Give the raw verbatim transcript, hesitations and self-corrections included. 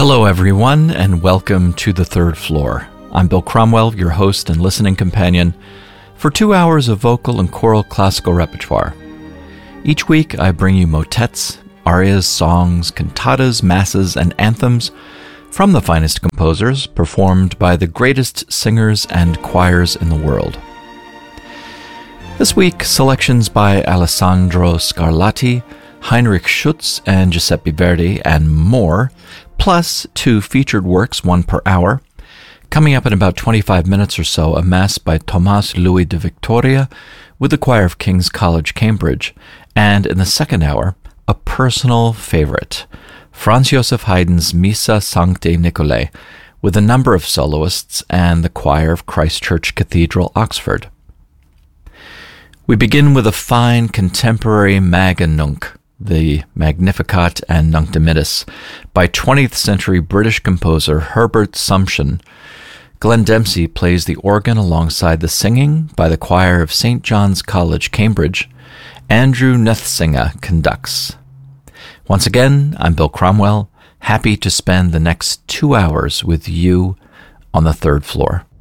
Hello, everyone, and welcome to The Third Floor. I'm Bill Cromwell, your host and listening companion for two hours of vocal and choral classical repertoire. Each week, I bring you motets, arias, songs, cantatas, masses, and anthems from the finest composers, performed by the greatest singers and choirs in the world. This week, selections by Alessandro Scarlatti, Heinrich Schütz, and Giuseppe Verdi, and more, plus two featured works, one per hour. Coming up in about twenty-five minutes or so, a mass by Tomás Luis de Victoria with the choir of King's College, Cambridge. And in the second hour, a personal favorite, Franz Joseph Haydn's Missa Sancti Nicolae, with a number of soloists and the choir of Christ Church Cathedral, Oxford. We begin with a fine contemporary Mag and Nunc, the Magnificat and Nunc Dimittis, by twentieth century British composer Herbert Sumption. Glenn Dempsey plays the organ alongside the singing by the choir of Saint John's College, Cambridge. Andrew Nethsinga conducts. Once again, I'm Bill Cromwell, happy to spend the next two hours with you on the third floor.